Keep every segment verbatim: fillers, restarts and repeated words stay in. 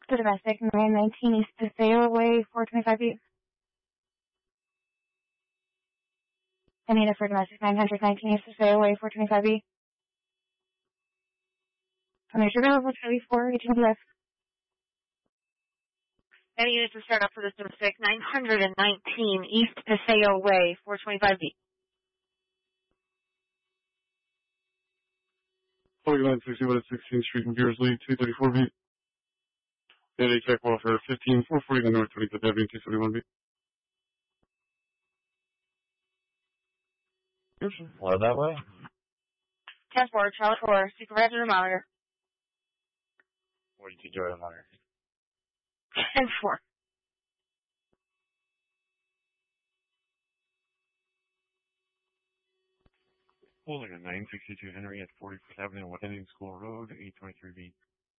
The domestic, nine nineteen East Paseo Way, four twenty-five B. Anita for domestic, nine nineteen East Paseo Way, four twenty-five B. Commissioner available, Charlie four, eighteen left. Any units to start up for this domestic, nine nineteen East Paseo Way, four twenty-five B. forty-nine sixty-one at sixteenth Street in Beersley, two thirty-four B. And a check welfare, fifteen four forty the North twenty-fifth Avenue, two seventy-one B. Flow that way. ten four, Charlie four, Supervisor Monitor. forty-two Jordan Hunter. ten four. Holding a nine sixty-two Henry at forty-fifth Avenue, West Indian School Road, eight twenty-three B.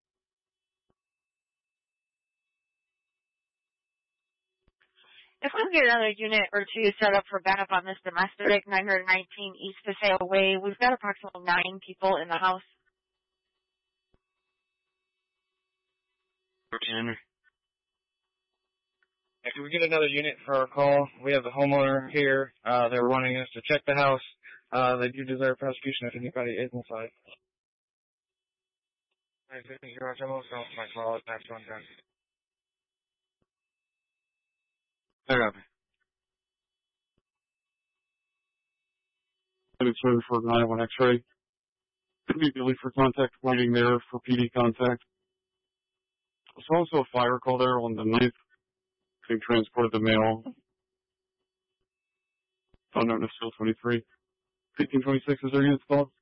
If we can get another unit or two set up for backup on this domestic, nine nineteen East Paseo Way, we've got approximately nine people in the house. Henry. If we get another unit for our call, we have the homeowner here. Uh, they're wanting us to check the house. Uh, they do deserve prosecution if anybody is inside. I think you're on my call at next one then. I got me. And it's ready for nine one X-ray. Immediately for contact, waiting there for P D contact. There's also a fire call there on the ninth. Being transported the mail. Phone number still twenty-three. fifteen twenty-six is their unit called.